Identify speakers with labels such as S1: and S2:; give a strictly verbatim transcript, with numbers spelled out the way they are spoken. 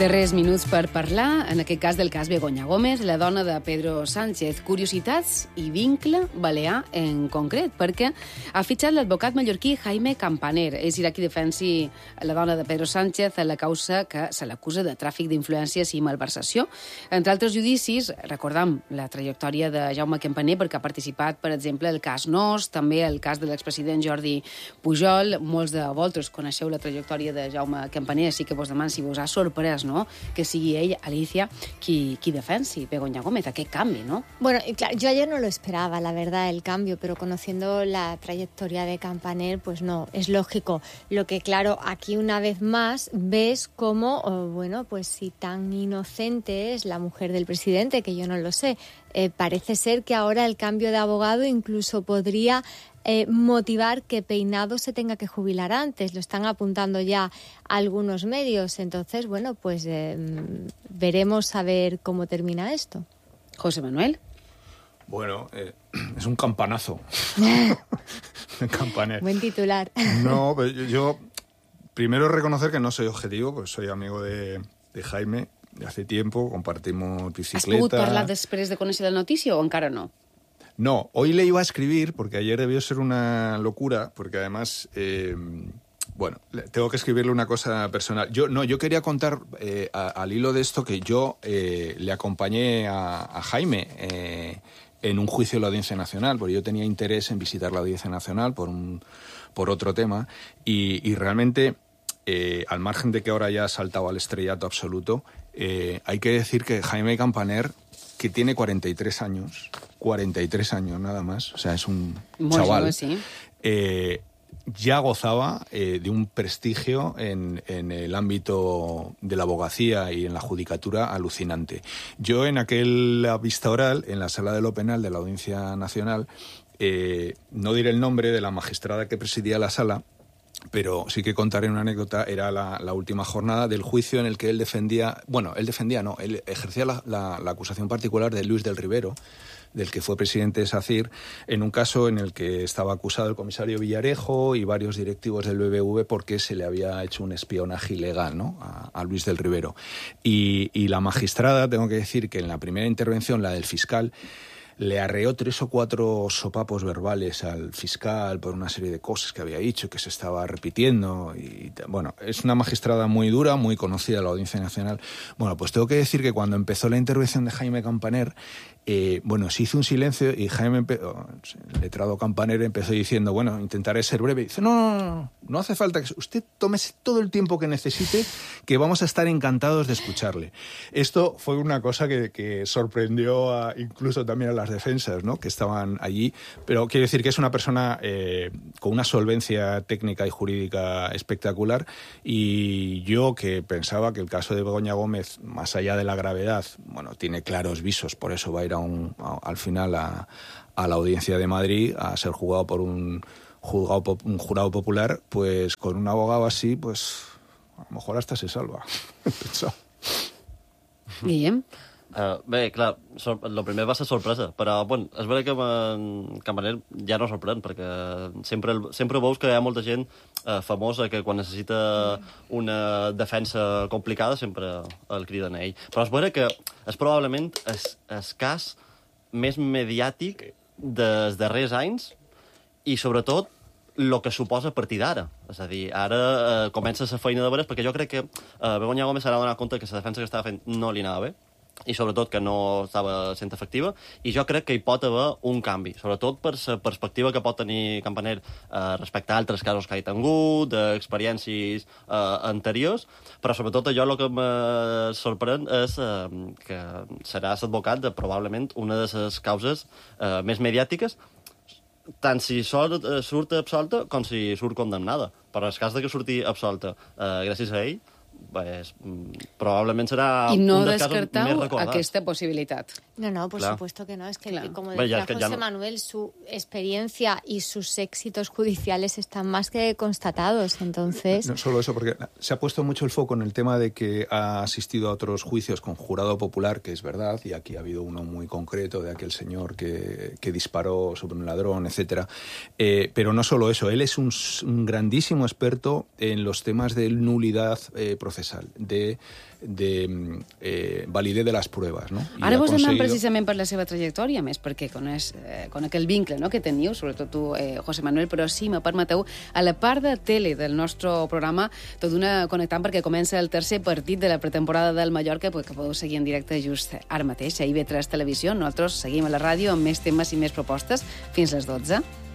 S1: Darrers minuts per parlar, en aquest cas del cas Begoña Gómez, la dona de Pedro Sánchez. Curiositats i vincle balear en concret, perquè ha fitxat l'advocat mallorquí Jaime Campaner. És ira qui defensi la dona de Pedro Sánchez en la causa que se l'acusa de tràfic d'influències i malversació. Entre altres judicis, recordam la trajectòria de Jaume Campaner, perquè ha participat, per exemple, el cas Nos, també el cas de l'expresident Jordi Pujol. Molts de vosaltres coneixeu la trajectòria de Jaume Campaner, així que vos deman si vos ha sorprès, ¿no?, que sigui ell, Alicia, qui, qui defensi Begoña Gómez, aquest canvi, ¿no?
S2: Bueno, claro, yo ayer no lo esperaba, la verdad, el cambio, pero conociendo la trayectoria de Campaner, pues no, es lógico. Lo que, claro, aquí una vez más ves cómo, oh, bueno, pues si tan inocente es la mujer del presidente, que yo no lo sé, eh, parece ser que ahora el cambio de abogado incluso podría Eh, motivar que Peinado se tenga que jubilar antes. Lo están apuntando ya algunos medios. Entonces, bueno, pues eh, veremos a ver cómo termina esto.
S1: José Manuel.
S3: Bueno, eh, es un campanazo. Campaner.
S2: Buen titular.
S3: No, pero yo, yo primero reconocer que no soy objetivo, pues soy amigo de, de Jaime de hace tiempo, compartimos bicicleta.
S1: Has pogut parlar després de conèixer la notícia o encara no?
S3: No, hoy le iba a escribir, porque ayer debió ser una locura, porque además, eh, bueno, tengo que escribirle una cosa personal. Yo no, yo quería contar eh, a, al hilo de esto que yo eh, le acompañé a, a Jaime eh, en un juicio de la Audiencia Nacional, porque yo tenía interés en visitar la Audiencia Nacional por, un, por otro tema, y, y realmente, eh, al margen de que ahora ya ha saltado al estrellato absoluto, eh, hay que decir que Jaime Campaner, que tiene cuarenta y tres años, cuarenta y tres años nada más, o sea, es un
S1: Muy
S3: chaval,
S1: joven, sí.
S3: eh, ya gozaba eh, de un prestigio en, en el ámbito de la abogacía y en la judicatura alucinante. Yo en aquella vista oral, en la sala de lo penal de la Audiencia Nacional, eh, no diré el nombre de la magistrada que presidía la sala, pero sí que contaré una anécdota. Era la, la última jornada del juicio en el que él defendía, bueno, él defendía, no, él ejercía la, la, la acusación particular de Luis del Rivero, del que fue presidente de SACIR, en un caso en el que estaba acusado el comisario Villarejo y varios directivos del B B V porque se le había hecho un espionaje ilegal, ¿no?, a, a Luis del Rivero. Y, y la magistrada, tengo que decir que en la primera intervención, la del fiscal, le arreó tres o cuatro sopapos verbales al fiscal por una serie de cosas que había dicho, que se estaba repitiendo. Y bueno, es una magistrada muy dura, muy conocida de la Audiencia Nacional. Bueno, pues tengo que decir que cuando empezó la intervención de Jaime Campaner, eh, bueno, se hizo un silencio y Jaime, el letrado Campaner, empezó diciendo, bueno, intentaré ser breve. Y dice, no, no, no, no, no hace falta que usted tome todo el tiempo que necesite, que vamos a estar encantados de escucharle. Esto fue una cosa que, que sorprendió a, incluso también a las defensas, ¿no?, que estaban allí, pero quiero decir que es una persona eh, con una solvencia técnica y jurídica espectacular, y yo, que pensaba que el caso de Begoña Gómez, más allá de la gravedad, bueno, tiene claros visos, por eso va a ir a un, a, al final a, a la Audiencia de Madrid a ser juzgado por un, juzgado, un jurado popular, pues con un abogado así, pues a lo mejor hasta se salva.
S1: Guillem?
S4: Uh, bé, clar, sor- el primer va ser sorpresa, però bueno, és veritat que en Campaner ja no sorprèn, perquè sempre, sempre veus que hi ha molta gent uh, famosa que quan necessita una defensa complicada sempre el criden a ell. Però és veritat que és probablement el, el cas més mediàtic dels darrers anys i sobretot el que suposa a partir d'ara. És a dir, ara uh, comença la feina de veres, perquè jo crec que uh, Begoña Gómez s'ha donat compte que la defensa que estava fent no li anava bé, i sobretot que no estava sent efectiva, i jo crec que hi pot haver un canvi, sobretot per la perspectiva que pot tenir Campaner eh, respecte a altres casos que ha tingut, d'experiències eh, anteriors, però sobretot allò el que me sorprèn és eh, que serà l'advocat de probablement una de les causes eh, més mediàtiques, tant si surt, eh, surt absolta com si surt condemnada. Però en el cas de que surti absolta eh, gràcies a ell, pues, probablement serà
S1: I no
S4: un dels casos més
S1: descartau
S4: recordats.
S1: aquesta possibilitat.
S2: No, no, por
S4: Claro.
S2: supuesto que no. Es que,
S1: Claro.
S2: como
S4: Bueno,
S2: decía
S4: ya es que ya
S2: José
S4: no-
S2: Manuel, su experiencia y sus éxitos judiciales están más que constatados. Entonces,
S3: No solo eso, porque se ha puesto mucho el foco en el tema de que ha asistido a otros juicios con jurado popular, que es verdad, y aquí ha habido uno muy concreto de aquel señor que, que disparó sobre un ladrón, etcétera. Eh, pero no solo eso, él es un, un grandísimo experto en los temas de nulidad eh, procesal procesal, de, de eh, validez de les proves. No? I
S1: Ara vos
S3: aconseguido...
S1: anem precisament per la seva trajectòria, més perquè coneix, eh, conec el vincle, no?, que teniu, sobretot tu, eh, José Manuel, però sí, me permeteu, a la part de tele del nostre programa, tot una connectant perquè comença el tercer partit de la pretemporada del Mallorca, que podeu seguir en directe just ara mateix, a I V tres Televisió. Nosaltres seguim a la ràdio amb més temes i més propostes fins les dotze.